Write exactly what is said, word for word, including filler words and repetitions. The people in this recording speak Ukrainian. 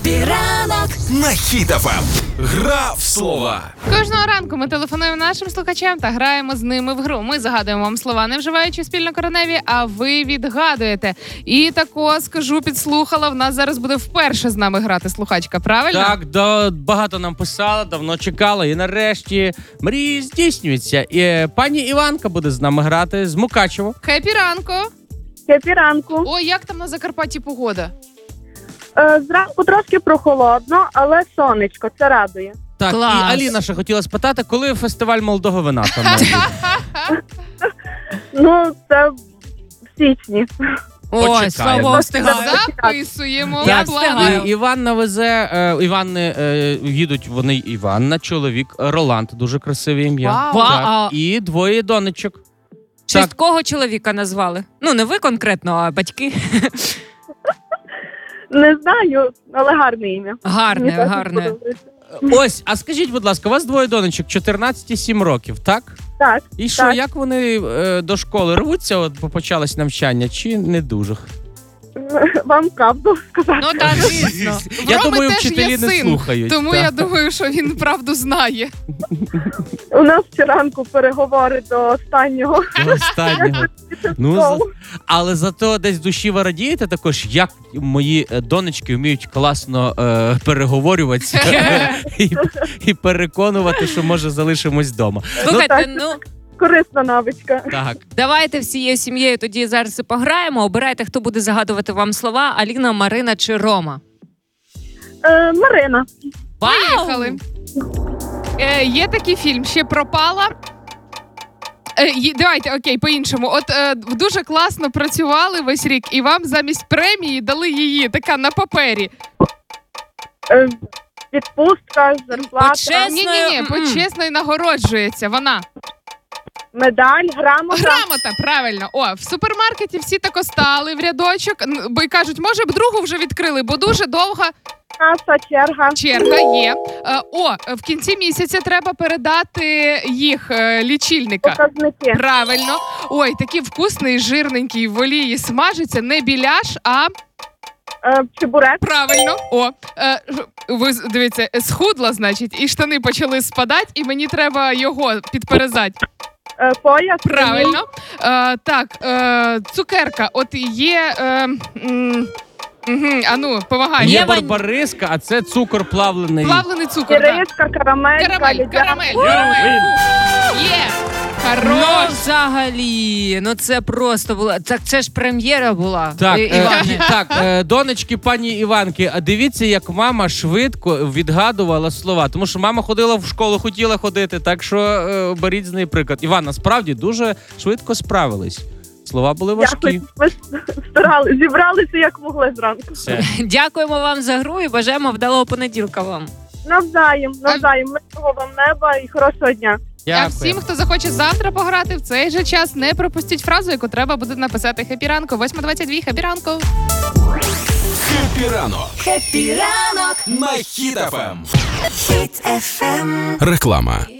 Хеппі ранок на Хіт еф ем. Гра в слова. Кожного ранку ми телефонуємо нашим слухачам та граємо з ними в гру. Ми загадуємо вам слова, не вживаючи спільно кореневі, а ви відгадуєте. І тако, скажу, підслухала, в нас зараз буде вперше з нами грати слухачка, правильно? Так, до, багато нам писала, давно чекала, і нарешті мрії здійснюються. І е, пані Іванка буде з нами грати з Мукачево. Хеппі ранку! Хеппі ранку. О, як там на Закарпатті погода? Е, зранку трошки прохолодно, але сонечко, це радує. Так, Клас. і Аліна ще хотіла спитати, коли фестиваль молодого вина там має бути? Ну, це в січні. Ой, Почекаємо. слава встигаю. Записуємо. Я Так, встигаю. і Іван навезе, е, Іванни е, їдуть вони Іванна, чоловік, Роланд, дуже красиве ім'я. Вау. Так, Вау. і двоє донечок. Честь Так. кого чоловіка назвали? Ну, не ви конкретно, а батьки. Не знаю, але гарне ім'я. Гарне, Мені теж гарне. подобається. Ось, а скажіть, будь ласка, у вас двоє донечок, чотирнадцять і сім років, так? Так, І що, Так. як вони е, до школи рвуться, от бо почалось навчання, чи не дуже? вам правду сказати. Ну, так, звісно. В Я Роми думаю, теж вчителі є не син, слухають. Тому так. я думаю, що він правду знає. У нас щоранку переговори до останнього. До останнього. Ну, за... Але зато десь в душі ви радієте також, як мої е, донечки вміють класно е, переговорюватися і, і переконувати, що, може, залишимось вдома. Слухайте, так. ну, Корисна навичка. Так. давайте всією сім'єю тоді зараз і пограємо. Обирайте, хто буде загадувати вам слова: Аліна, Марина чи Рома. Е, Марина. Поїхали. Е, є такий фільм «Ще пропала». Е, є- давайте, окей, по-іншому. От е, дуже класно працювали весь рік, і вам замість премії дали її, така на папері. Е, відпустка, зарплата, Почесно. Ні-ні-ні, М-м. почесно і нагороджується вона. медаль, грамота. Грамота, правильно. О, в супермаркеті всі тако стали в рядочок, н- бо й кажуть, може б другу вже відкрили, бо дуже довга Каса, черга. черга є. Е, О, в кінці місяця треба передати їх е, лічильника. Показники. Правильно. Ой, такий вкусний, жирненький в олії смажиться, не біляш, а Е, чебурек. правильно. О, е, ж- ви з- дивіться, схудла, значить, і штани почали спадати, і мені треба його підперезати. Е, пояс. Правильно. Е, так, е, цукерка. От є. Е, м, угу, а ну, помагай. Є Є ван- барбариска, а це цукор плавлений. Плавлений цукор. Да. Іришка, карамелька, Карамель, лідяра. карамель, карамель. Є. Ну, Хорош. взагалі, ну це просто було. Так це ж прем'єра була. Так, І- е, Іване. так е, донечки пані Іванки, а дивіться, як мама швидко відгадувала слова. Тому що мама ходила в школу, хотіла ходити, так що е, беріть з неї приклад. Іван, насправді дуже швидко справились. Слова були важкі. Дякую. Ми старали, зібралися як могли зранку. Все. Дякуємо вам за гру і бажаємо вдалого понеділка вам. Навзаєм, навзаєм. Мирного вам неба і хорошого дня. А Дякую. всім, хто захоче завтра пограти в цей же час, не пропустіть фразу, яку треба буде написати «Хеппі ранку». восьма двадцять два, «Хеппі ранку». Хеппі ранок Хеппі ранок на Хіт еф ем. Хіт еф ем. Реклама.